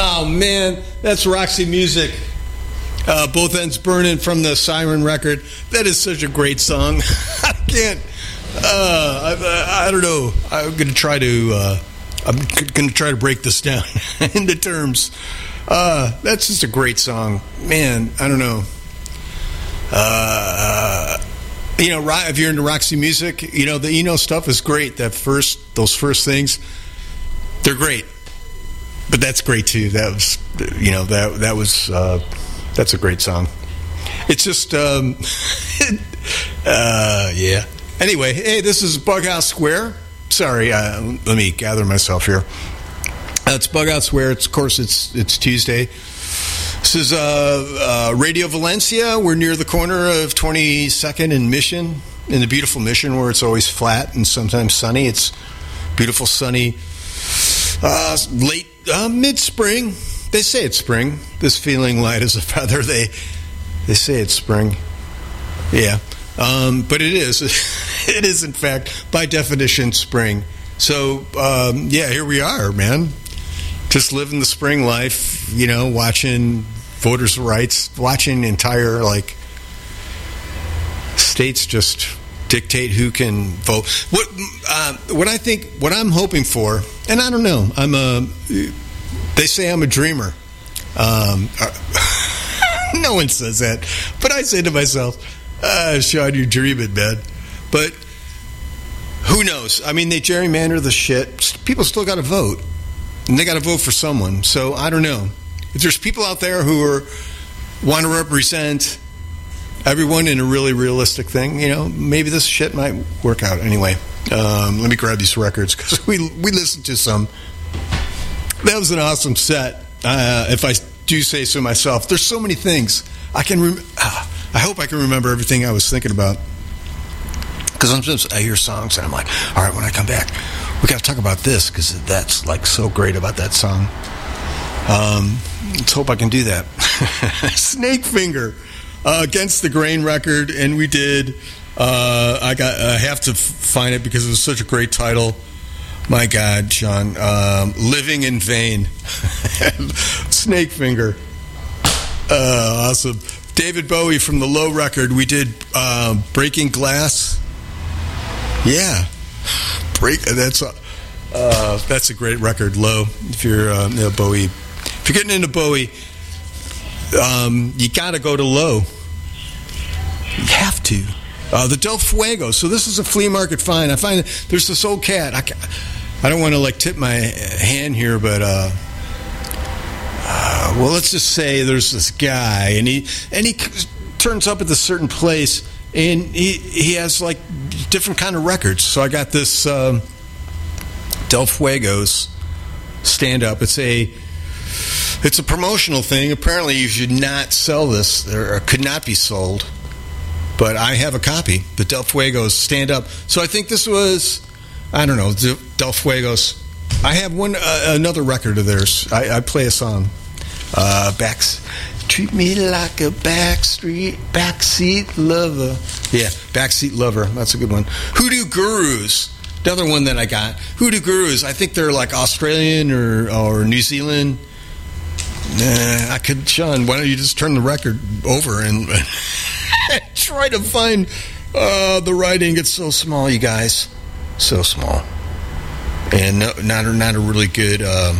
Oh, man, that's Roxy Music. Both Ends Burning from the Siren record. That is such a great song. I can't. I don't know. I'm going to try to break this down into terms. That's just a great song, man. I don't know. If you're into Roxy Music, the stuff is great. Those first things, they're great. But that's great too. That was that's a great song. It's just yeah. Anyway, hey, this is Bughouse Square. Sorry, let me gather myself here. It's Bughouse Square. Of course, it's Tuesday. This is Radio Valencia. We're near the corner of 22nd and Mission, in the beautiful Mission, where it's always flat and sometimes sunny. It's beautiful, sunny, late mid-spring. They say it's spring. This feeling light as a feather. They say it's spring. Yeah, but it is. It is, in fact, by definition, spring. So here we are, man. Just living the spring life, watching voters' rights, watching entire, states just dictate who can vote. What I'm hoping for, and I don't know, they say I'm a dreamer. No one says that, but I say to myself, Sean, you're dreaming, man. But who knows? I mean, they gerrymander the shit. People still got to vote. And they got to vote for someone. So I don't know. If there's people out there who want to represent everyone in a really realistic thing, maybe this shit might work out. Anyway, let me grab these records because we listened to some. That was an awesome set. If I do say so myself, there's so many things I hope I can remember everything I was thinking about. Because sometimes I hear songs and I'm like, all right, when I come back, we got to talk about this because that's so great about that song. Let's hope I can do that. Snake Finger, Against the Grain record, and we did. I have to find it because it was such a great title. My God, Sean, Living in Vain. Snake Finger. Awesome. David Bowie from the Low record. We did Breaking Glass. Yeah, that's a great record. Low. If you're Bowie, if you're getting into Bowie, you got to go to Low. You have to. The Del Fuego. So this is a flea market find. I find there's this old cat. I don't want to tip my hand here, but well, let's just say there's this guy, and he turns up at this certain place, and he has different kind of records. So I got this Del Fuegos stand up. It's a promotional thing. Apparently, you should not sell this, or could not be sold. But I have a copy, the Del Fuegos stand up. So I think this was, I don't know, Del Fuegos. I have another record of theirs. I play a song. Treat me like a backseat lover. Yeah, backseat lover. That's a good one. Hoodoo Gurus, the other one that I got. Hoodoo Gurus. I think they're Australian or New Zealand. Sean, why don't you just turn the record over and try to find the writing? It's so small, you guys. So small. And not a really good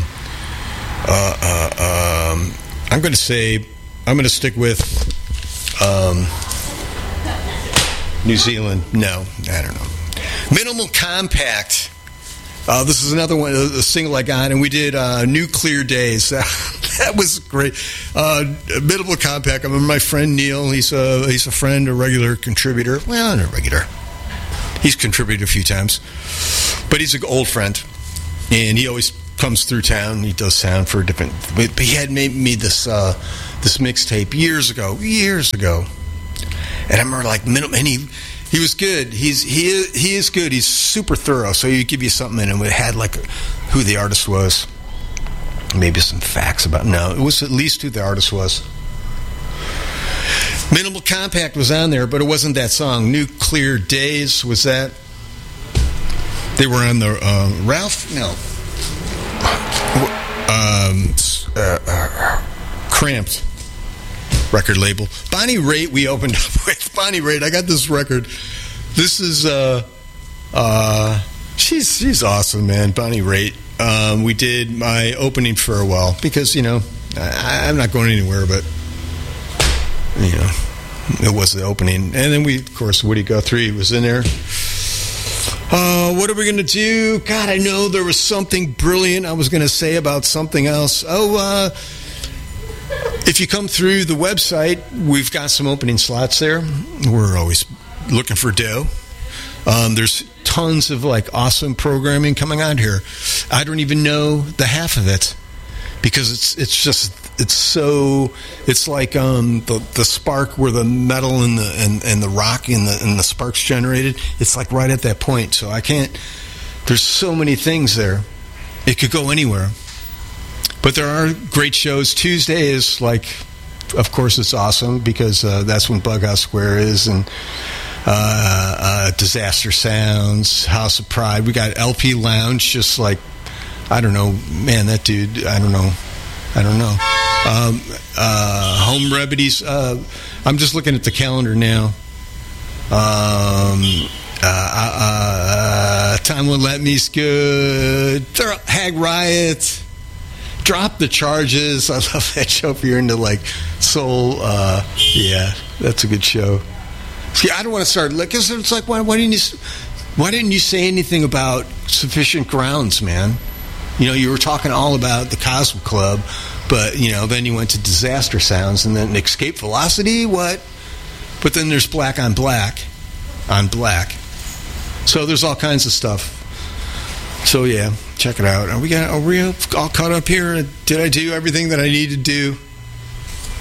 I'm going to stick with New Zealand. No, I don't know. Minimal Compact. This is another one, a single I got, and we did Nuclear Days. That was great. Minimal Compact. I remember my friend Neil. He's a friend, a regular contributor. Well, not a regular. He's contributed a few times, but he's an old friend, and he always comes through town. He does sound for different. But he had made me this mixtape years ago, and I remember minimal. And he was good. He is good. He's super thorough. So he'd give you something, and it had who the artist was, maybe some facts about. No, it was at least who the artist was. Minimal Compact was on there, but it wasn't that song. Nuclear Days was that. They were on the Ralph. No. Cramped record label. Bonnie Raitt, we opened up with. Bonnie Raitt, I got this record. This is, she's awesome, man. Bonnie Raitt. We did my opening farewell because, I'm not going anywhere, but, it was the opening. And then of course, Woody Guthrie was in there. What are we going to do? God, I know there was something brilliant I was going to say about something else. If you come through the website, we've got some opening slots there. We're always looking for dough. There's tons of awesome programming coming on here. I don't even know the half of it because it's like the spark where the metal and the rock and the sparks generated. It's like right at that point. So I can't. There's so many things there. It could go anywhere. But there are great shows. Tuesday is of course, it's awesome because that's when Bughouse Square is, and Disaster Sounds, House of Pride. We got LP Lounge, just I don't know, man, that dude, I don't know. Home Remedies. I'm just looking at the calendar now. Time Won't Let Me's good. Hag Riot. Drop the Charges. I love that show if you're into soul. Yeah, that's a good show. See, I don't want to start because it's why didn't you say anything about Sufficient Grounds, man? You were talking all about the Cosmo Club, but then you went to Disaster Sounds and then Escape Velocity. What? But then there's Black on Black. So there's all kinds of stuff. So yeah, check it out. Are we all caught up here? Did I do everything that I need to do?